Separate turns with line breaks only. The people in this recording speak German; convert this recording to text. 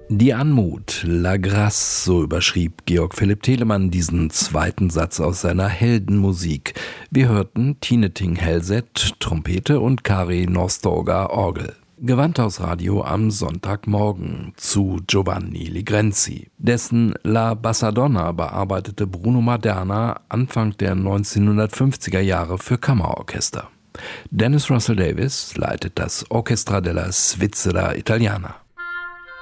Die Anmut, La Grâce, so überschrieb Georg Philipp Telemann diesen zweiten Satz aus seiner Heldenmusik. Wir hörten Tine Ting-Hellset, Trompete und Kari Norstorga, Orgel. Gewandhausradio am Sonntagmorgen zu Giovanni Ligrenzi. Dessen La Bassadonna bearbeitete Bruno Maderna Anfang der 1950er Jahre für Kammerorchester. Dennis Russell Davis leitet das Orchestra della Svizzera Italiana.